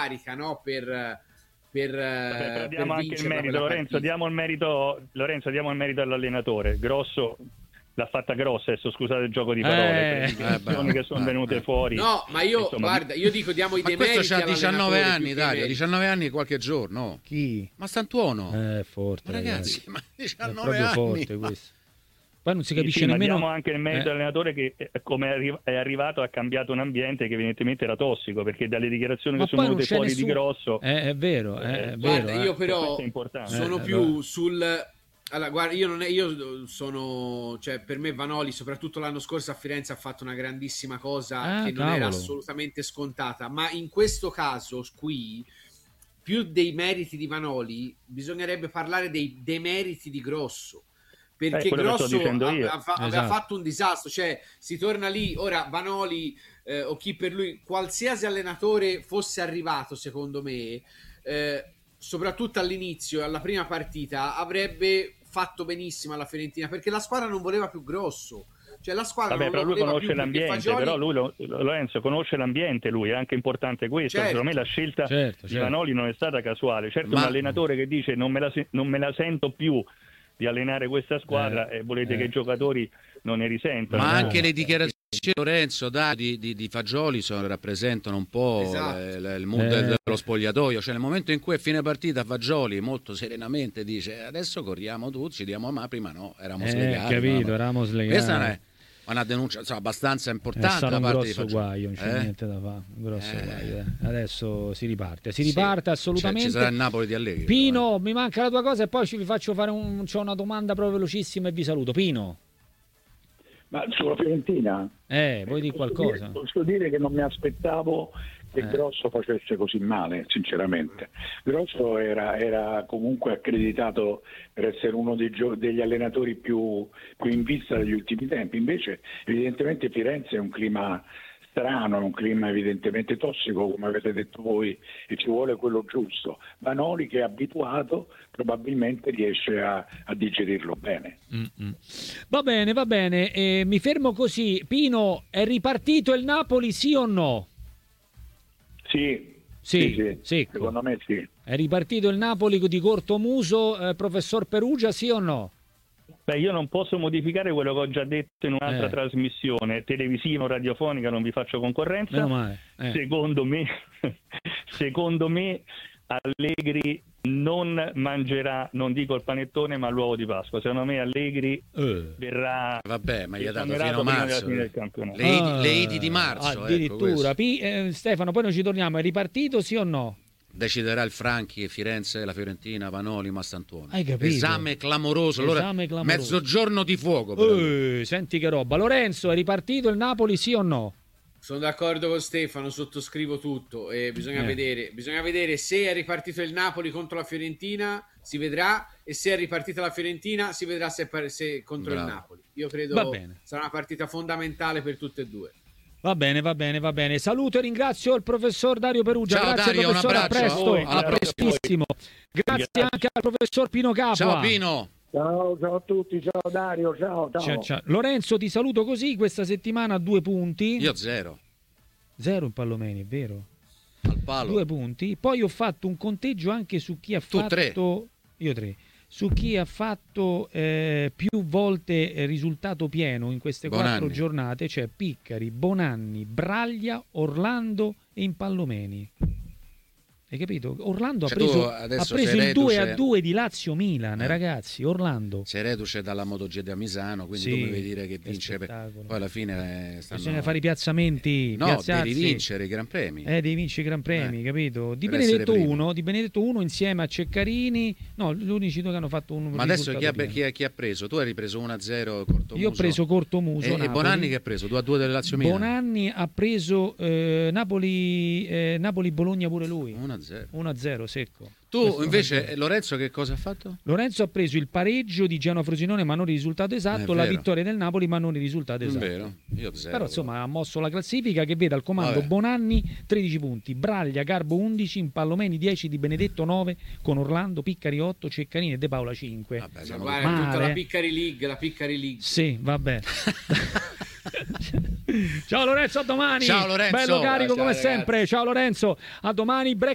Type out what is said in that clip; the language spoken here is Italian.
carica, no? Per diamo anche il merito, Lorenzo, diamo il merito all'allenatore. Grosso l'ha fatta grossa, adesso scusate il gioco di parole, le dichiarazioni che sono venute fuori. No, ma io, guarda, io dico diamo i demeriti. Questo c'ha 19 anni, Dario, 19 anni e qualche giorno. No. Chi? Ma Santuono. Forte, ma ragazzi, ma 19 è anni. Forte questo. Poi non si capisce sì, nemmeno. Ma diamo anche il merito all'allenatore che come è arrivato ha cambiato un ambiente che evidentemente era tossico, perché dalle dichiarazioni che sono venute fuori di Grosso è vero, è guarda, vero. Io però sono più sul. Allora, guarda, io sono, cioè, per me Vanoli, soprattutto l'anno scorso a Firenze, ha fatto una grandissima cosa che non era assolutamente scontata, ma in questo caso qui, più dei meriti di Vanoli, bisognerebbe parlare dei demeriti di Grosso, perché Grosso aveva fatto un disastro, cioè si torna lì, ora Vanoli o chi per lui, qualsiasi allenatore fosse arrivato, secondo me, soprattutto all'inizio, alla prima partita, avrebbe fatto benissimo alla Fiorentina, perché la squadra non voleva più Grosso. Cioè la squadra però lui conosce l'ambiente, Fagioli... però lui Lorenzo conosce l'ambiente, lui è anche importante questo. Secondo me la scelta di Vanoli non è stata casuale. Certo, un allenatore che dice non me la sento più di allenare questa squadra e volete che i giocatori non ne risentano. Ma anche le dichiarazioni Lorenzo di Fagioli rappresentano un po' il mood dello spogliatoio, cioè nel momento in cui a fine partita Fagioli molto serenamente dice adesso corriamo tutti, ci diamo, ma prima no, eravamo slegati. Capito, eravamo slegati. Questa è una denuncia abbastanza importante da parte di Fagioli. Guaio, non c'è niente da fare, un grosso guaio. Adesso si riparte assolutamente. Ci sarà il Napoli di Allegri. Pino, mi manca la tua cosa e poi vi faccio fare c'ho una domanda proprio velocissima e vi saluto. Pino. Ma sulla Fiorentina? Vuoi dire qualcosa? Posso dire che non mi aspettavo che Grosso facesse così male, sinceramente. Grosso era comunque accreditato per essere uno degli allenatori più in vista degli ultimi tempi. Invece, evidentemente, Firenze è un clima strano, è un clima evidentemente tossico, come avete detto voi, e ci vuole quello giusto. Vanoli, che è abituato, probabilmente riesce a digerirlo bene. Va bene, mi fermo così. Pino, è ripartito il Napoli, sì o no? Sì, secondo me sì. È ripartito il Napoli di Cortomuso, professor Perugia, sì o no? Beh, io non posso modificare quello che ho già detto in un'altra trasmissione televisiva o radiofonica, non vi faccio concorrenza. Meno male. Secondo me Allegri non mangerà, non dico il panettone, ma l'uovo di Pasqua. Secondo me Allegri verrà. Vabbè, ma gli ha dato fino a marzo. Le Idi di marzo. Addirittura. Stefano, poi noi ci torniamo. È ripartito, sì o no? Deciderà il Franchi, Firenze, la Fiorentina, Vanoli, Mastantuono. Hai capito? Esame clamoroso. Mezzogiorno di fuoco. Senti che roba. Lorenzo, è ripartito il Napoli, sì o no? Sono d'accordo con Stefano, sottoscrivo tutto. Bisogna vedere se è ripartito il Napoli contro la Fiorentina, si vedrà, e se è ripartita la Fiorentina si vedrà se contro il Napoli. Io credo sarà una partita fondamentale per tutte e due. Va bene. Saluto e ringrazio il professor Dario Perugia. Ciao, grazie Dario, professore, a presto, a prestissimo. Grazie anche al professor Pino Capua. Ciao Pino. Ciao a tutti, ciao Dario, ciao. Lorenzo, ti saluto così, questa settimana 2 punti. Io 0 in Pallomeni, è vero? Al palo. 2 punti. Poi ho fatto un conteggio anche su chi ha fatto... 3. Io 3. Su chi ha fatto più volte risultato pieno in queste 4 giornate, cioè Piccari, Bonanni, Braglia, Orlando e Impallomeni. Hai capito? Orlando ha preso il 2-2 di Lazio-Milan, ragazzi. Orlando. Sei reduce dalla MotoGP da Misano, quindi tu mi vuoi dire che vince. Poi alla fine bisogna fare i piazzamenti. No, devi vincere i Gran Premi. Devi vincere i Gran Premi, capito? Di Benedetto 1 insieme a Ceccarini. No, l'unici due che hanno fatto un. Ma adesso chi ha preso? Tu hai ripreso 1-0 Cortomuso. Io ho preso Cortomuso. E Bonanni che ha preso? 2-2 del Lazio-Milan. Bonanni ha preso Napoli-Bologna pure lui. 1-0 secco. Tu invece Lorenzo che cosa ha fatto? Lorenzo ha preso il pareggio di Genoa Frosinone ma non il risultato esatto, la vittoria del Napoli ma non il risultato esatto. Vero. Io 0. Però insomma ha mosso la classifica che vede al comando Bonanni 13 punti, Braglia, Garbo 11, Impallomeni 10, Di Benedetto 9 con Orlando, Piccari 8, Ceccarini e De Paola 5. Vabbè, guarda, tutta la Piccari League. Sì, vabbè. Ciao Lorenzo, a domani. Ciao Lorenzo. Bello carico come sempre. Ciao Lorenzo, a domani.